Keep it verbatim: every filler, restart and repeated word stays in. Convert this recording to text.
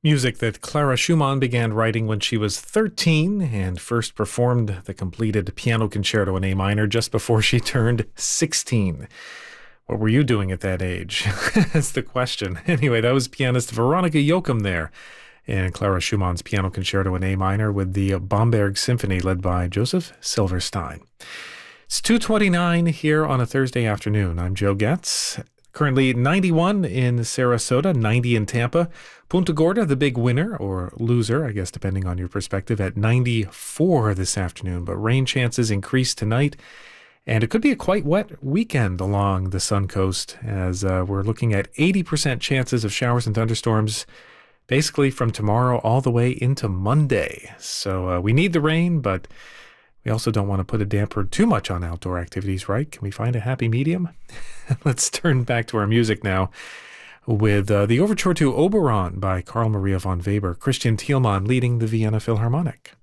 Music that Clara Schumann began writing when she was thirteen and first performed the completed piano concerto in A minor just before she turned sixteen. What were you doing at that age? That's the question. Anyway, that was pianist Veronica Yoakum there in Clara Schumann's piano concerto in A minor with the Bamberg Symphony led by Joseph Silverstein. It's two twenty-nine here on a Thursday afternoon. I'm Joe Getz. Currently ninety-one in Sarasota, ninety in Tampa. Punta Gorda, the big winner, or loser, I guess, depending on your perspective, at ninety-four this afternoon. But rain chances increase tonight, and it could be a quite wet weekend along the Sun Coast, as uh, we're looking at eighty percent chances of showers and thunderstorms, basically from tomorrow all the way into Monday. So uh, we need the rain, but we also don't want to put a damper too much on outdoor activities, right? Can we find a happy medium? Let's turn back to our music now with uh, the Overture to Oberon by Carl Maria von Weber, Christian Thielmann leading the Vienna Philharmonic.